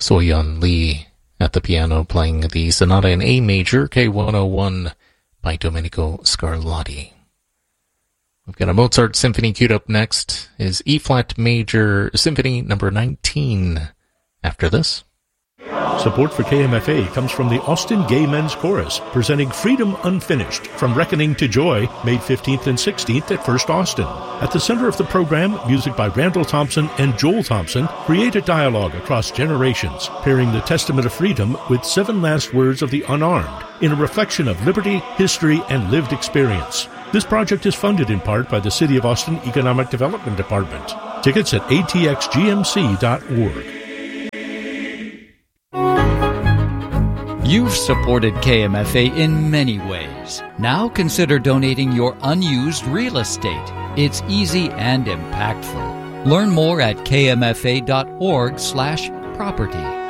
So-Yeon Lee at the piano playing the Sonata in A major, K101 by Domenico Scarlatti. We've got a Mozart symphony queued up next, is E-flat major symphony number 19 after this. Support for KMFA comes from the Austin Gay Men's Chorus, presenting Freedom Unfinished, From Reckoning to Joy, May 15th and 16th at First Austin. At the center of the program, music by Randall Thompson and Joel Thompson create a dialogue across generations, pairing the Testament of Freedom with 7 last words of the unarmed, in a reflection of liberty, history, and lived experience. This project is funded in part by the City of Austin Economic Development Department. Tickets at atxgmc.org. You've supported KMFA in many ways. Now consider donating your unused real estate. It's easy and impactful. Learn more at kmfa.org/property.